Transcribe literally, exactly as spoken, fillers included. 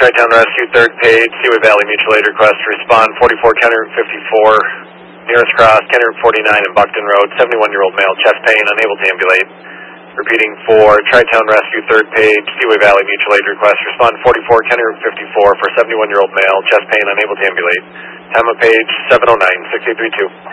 Tri-Town Rescue, third page, Seaway Valley Mutual Aid request to respond, forty-four ten fifty-four, nearest cross, ten forty-nine and Buckton Road, seventy-one-year-old male, chest pain, unable to ambulate. Repeating for Tri-Town Rescue, third page, Seaway Valley Mutual Aid request, respond forty-four ten fifty-four for seventy-one-year-old male, chest pain, unable to ambulate. Time of page seven oh nine, six eight three two.